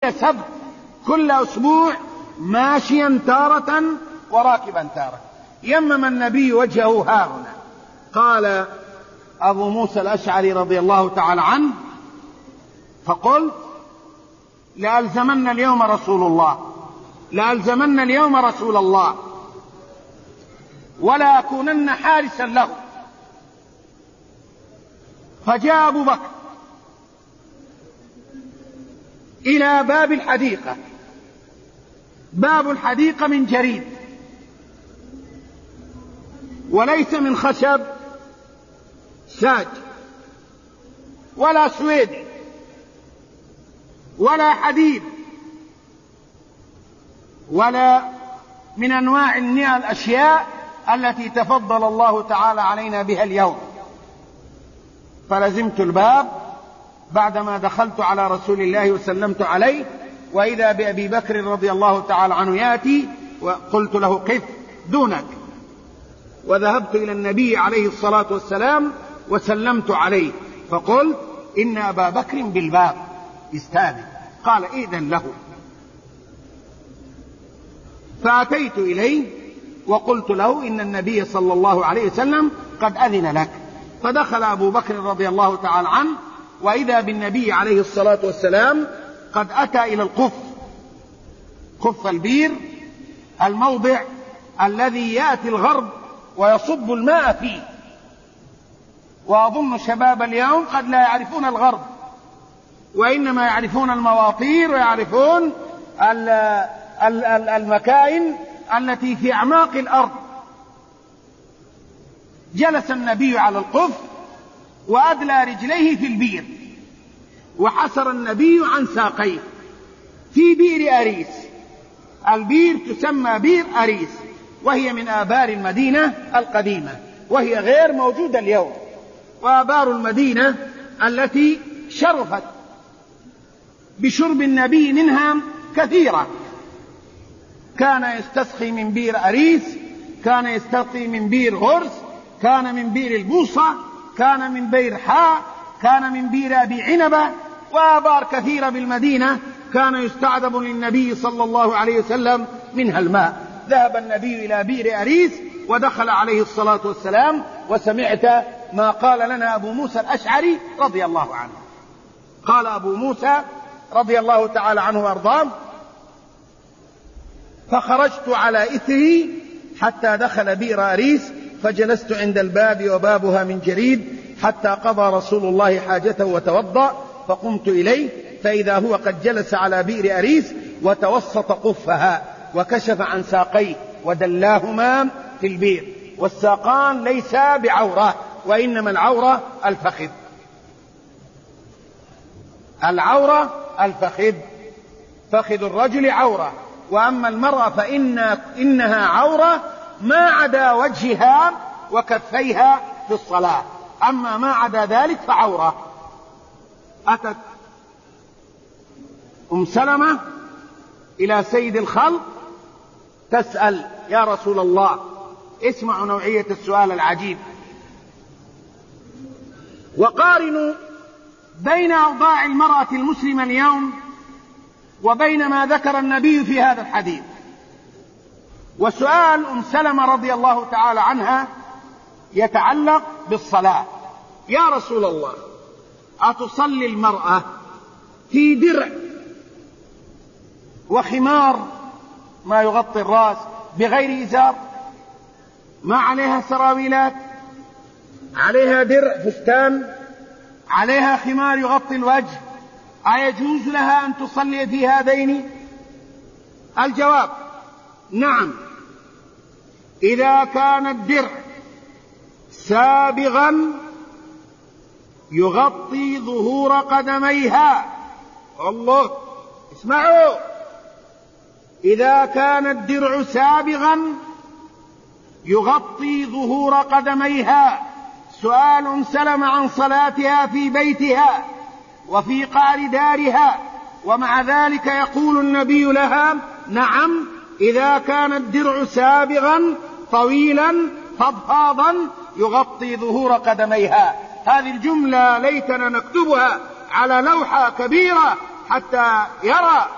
كل سبت كل أسبوع ماشيا تارة وراكبا تارة. يمم النبي وجهه هاهنا. قال أبو موسى الأشعري رضي الله تعالى عنه: فقلت لألزمن اليوم رسول الله ولا أكونن حارسا له. فجاء أبو بكر إلى باب الحديقة. باب الحديقة من جريد وليس من خشب ساج ولا سويد ولا حديد ولا من أنواع الأشياء التي تفضل الله تعالى علينا بها اليوم. فلزمت الباب بعدما دخلت على رسول الله وسلمت عليه، وإذا بأبي بكر رضي الله تعالى عنه يأتي، وقلت له: قف دونك. وذهبت إلى النبي عليه الصلاة والسلام وسلمت عليه، فقلت: إن أبا بكر بالباب يستأذن. قال: إذن له. فأتيت إليه وقلت له: إن النبي صلى الله عليه وسلم قد أذن لك. فدخل أبو بكر رضي الله تعالى عنه، وإذا بالنبي عليه الصلاة والسلام قد أتى إلى القف، قف البير، الموضع الذي يأتي الغرب ويصب الماء فيه. وأظن شباب اليوم قد لا يعرفون الغرب، وإنما يعرفون المواطير ويعرفون المكائن التي في أعماق الأرض. جلس النبي على القف وأدلى رجليه في البير، وحسر النبي عن ساقيه في بئر أريس. البير تسمى بئر أريس، وهي من آبار المدينة القديمة، وهي غير موجودة اليوم. وآبار المدينة التي شرفت بشرب النبي منها كثيرة. كان يستسقي من بئر أريس، كان يستسقي من بئر غرس، كان من بئر البوصة، كان من بئر حاء، كان من بئر أبي عنبة، وآبار كثيرة بالمدينة كان يستعذب للنبي صلى الله عليه وسلم منها الماء. ذهب النبي إلى بئر أريس ودخل عليه الصلاة والسلام، وسمعت ما قال لنا أبو موسى الأشعري رضي الله عنه. قال أبو موسى رضي الله تعالى عنه وأرضاه: فخرجت على إثره حتى دخل بئر أريس، فجلست عند الباب وبابها من جريد حتى قضى رسول الله حاجته وتوضأ، فقمت إليه فإذا هو قد جلس على بئر أريس وتوسط قفها وكشف عن ساقيه ودلاهما في البئر. والساقان ليس بعورة، وإنما العورة الفخذ. العورة الفخذ، فخذ الرجل عورة، وأما المرأة فإنها عورة ما عدا وجهها وكفيها في الصلاة، أما ما عدا ذلك فعورة. أتت أم سلمة إلى سيد الخلق تسأل: يا رسول الله، اسمعوا نوعية السؤال العجيب، وقارنوا بين أوضاع المرأة المسلمة اليوم وبين ما ذكر النبي في هذا الحديث. وسؤال أم سلمة رضي الله تعالى عنها يتعلق بالصلاة: يا رسول الله، أتصلي المرأة في درع وخمار ما يغطي الرأس بغير إزار، ما عليها سراويلات، عليها درع فستان، عليها خمار يغطي الوجه، أيجوز لها أن تصلي في هذين؟ الجواب: نعم، إذا كان الدرع سابغا يغطي ظهور قدميها. الله، اسمعوا، إذا كان الدرع سابغا يغطي ظهور قدميها. سؤال أم سلمة عن صلاتها في بيتها وفي قعر دارها، ومع ذلك يقول النبي لها: نعم، إذا كان الدرع سابغا طويلا فضفاضا يغطي ظهور قدميها. هذه الجملة ليتنا نكتبها على لوحة كبيرة حتى يرى